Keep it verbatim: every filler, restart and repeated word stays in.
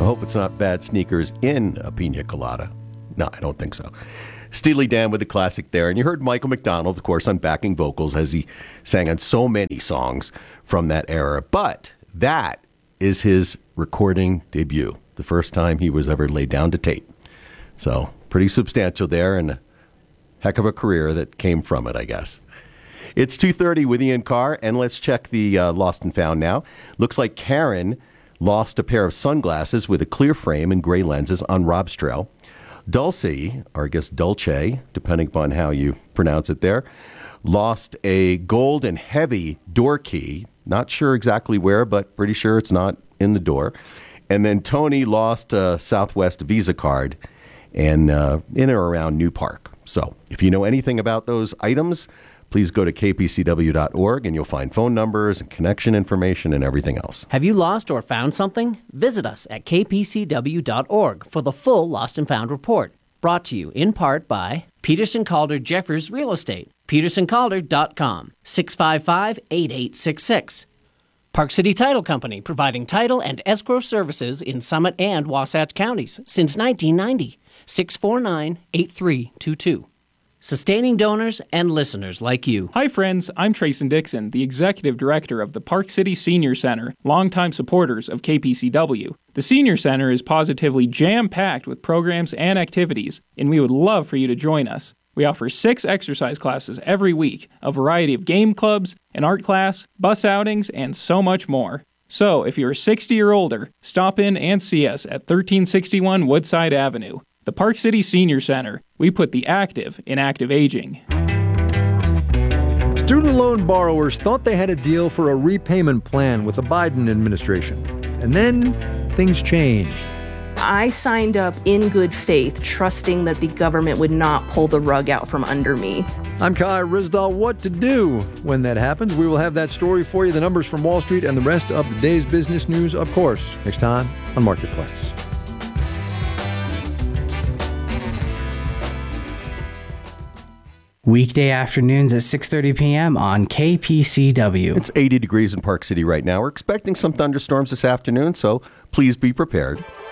hope it's not bad sneakers in a pina colada. No, I don't think so. Steely Dan with the classic there. And you heard Michael McDonald, of course, on backing vocals as he sang on so many songs from that era. But that is his recording debut, the first time he was ever laid down to tape. So pretty substantial there, and a heck of a career that came from it, I guess. It's two thirty with Ian Carr, and let's check the uh, Lost and Found now. Looks like Karen lost a pair of sunglasses with a clear frame and gray lenses on Rob's Trail. Dulcie, or I guess Dulce, depending upon how you pronounce it there, lost a gold and heavy door key. Not sure exactly where, but pretty sure it's not in the door. And then Tony lost a Southwest Visa card and uh, in or around New Park. So if you know anything about those items, please go to k p c w dot org and you'll find phone numbers and connection information and everything else. Have you lost or found something? Visit us at k p c w dot org for the full Lost and Found report. Brought to you in part by Peterson Calder Jeffers Real Estate, peterson calder dot com, six five five, eight eight six six. Park City Title Company, providing title and escrow services in Summit and Wasatch counties since nineteen ninety, six four nine, eight three two two. Sustaining donors and listeners like you. Hi friends, I'm Trayson Dixon, the Executive Director of the Park City Senior Center, longtime supporters of K P C W. The Senior Center is positively jam-packed with programs and activities, and we would love for you to join us. We offer six exercise classes every week, a variety of game clubs, an art class, bus outings, and so much more. So, if you're sixty or older, stop in and see us at thirteen sixty-one Woodside Avenue. The Park City Senior Center. We put the active in active aging. Student loan borrowers thought they had a deal for a repayment plan with the Biden administration. And then things changed. I signed up in good faith, trusting that the government would not pull the rug out from under me. I'm Kai Rizdal. What to do when that happens? We will have that story for you, the numbers from Wall Street, and the rest of the day's business news, of course, next time on Marketplace. Weekday afternoons at six thirty p.m. on K P C W. It's eighty degrees in Park City right now. We're expecting some thunderstorms this afternoon, so please be prepared.